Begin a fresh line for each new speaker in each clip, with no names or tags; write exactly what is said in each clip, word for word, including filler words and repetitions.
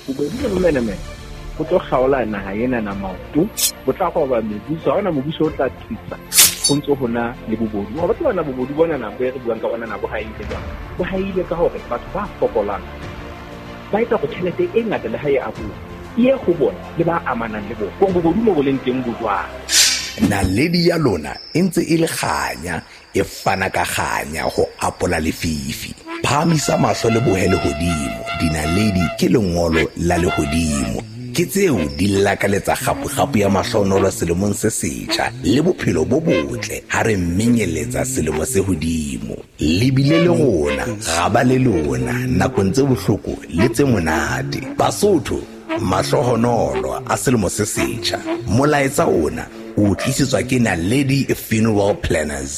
bobedi le bomenemene go tlo kgaola naga ena na maoto go tla go ba mebuso ga ona mobuso o tla thusa go ntse go na le bobodu go batla bana bobodu bona na be re buang ka bona na bo haile jang bo haile ka hore batho ba fokolang ba itse go tšhelete e ngata le ha e abu ie go bona le ba amanang le bo go bobodu mo boleng teng botwa.
Naledi ya lona e ntse e le kganya e fana ka kganya go apola lefifi. Phamisa mahlo le bohele hodimo. Dinaledi ke lengolo la lehodimo. Ke tseo di lakaletsa gapu-gapu ya mahlonolo selemong se setjha le bophelo bo botle ha re menyeletsa selemo se hodimo. Lebile le rona ga ba le lona nakong tse bohloko le tse monate. Basotho mahlohonolo a selemo se setjha. Molaetsa ona o tlisetswa ke Naledi Funeral Planners.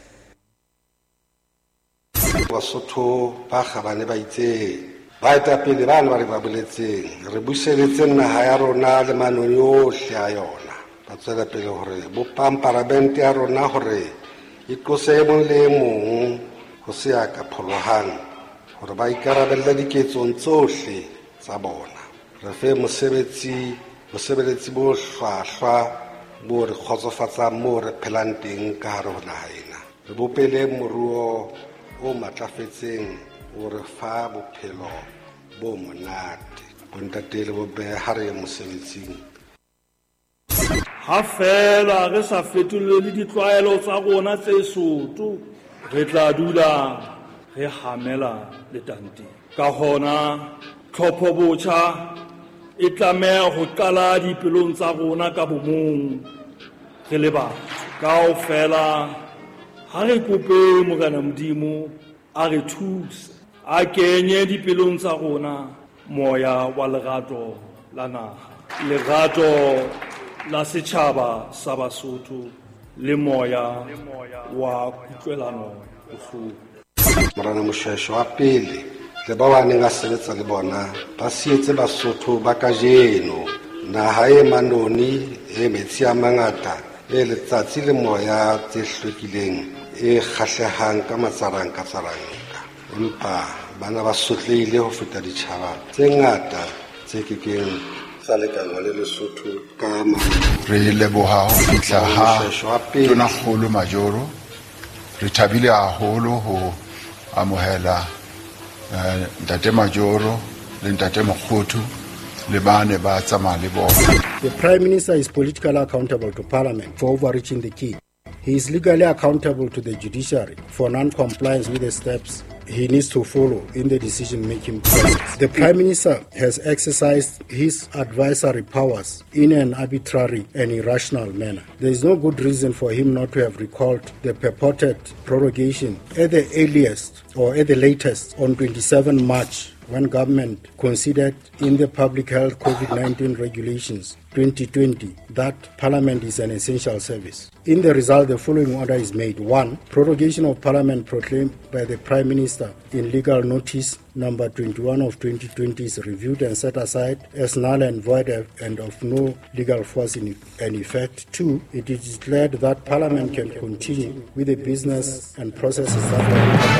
Basotho ba gabane ba itse ba etapele bana ba re ba boletseng re buseletse naga ya rona le manoni ohle a yona ba tswela pele gore bopamparamente ya rona gore e tlose mong le mong go se ya ka pholohang gore ba ikarabella diketsong tsohle tsa bona. Re fe mosebetsi mosebeletsi bo hlwahlwa bo re khotsofatsang mo re phelang teng ka hare ho naga ena. Re bopele moruo o matlafetseng o re fa bophelo bo monate bontate le bo beha re mosebetsing.
Ha fela re sa fetolele ditlwaelo tsa rona tse soto re tla dula re hamela letante. Ka hona tlhopho botjha e tlameha go qala dipelong tsa rona ka bomong re le batho kaofela. Ha re kope Morena Modimo a re thuse a kenye dipelong tsa rona moya wa lerato la naga, lerato la setjhaba sa Basotho le moya wa kutlwelano bohloko.
Morena Moshweshwe wa pele le ba ba neng a sebetsa le bona ba sietse Basotho ba kajeno naga e manoni e metsi a mangata e letsatsi le moya tse hlwekileng e kgahlehang ka matsarang ka tsaranka. Empa bana ba sotleile ho feta ditjhaba tse ngata tse kekeng tsa lekano le Lesotho ka ma.
Re leboha ho fihla ha Tonakgolo Majoro. Re thabile haholo ho amohela Ntate Majoro le Ntate Mokgothu le bane ba tsamaya le bona.
The Prime Minister is politically accountable to Parliament for overreaching the key. He is legally accountable to the judiciary for non-compliance with the steps he needs to follow in the decision-making process. The Prime Minister has exercised his advisory powers in an arbitrary and irrational manner. There is no good reason for him not to have recalled the purported prorogation at the earliest or at the latest on the twenty-seventh of March, when government considered in the Public Health COVID nineteen Regulations twenty twenty that Parliament is an essential service. In the result, the following order is made. One, prorogation of Parliament proclaimed by the Prime Minister in legal notice number twenty-one of twenty twenty is reviewed and set aside as null and void and of no legal force in effect. Two, it is declared that Parliament can continue with the business and processes that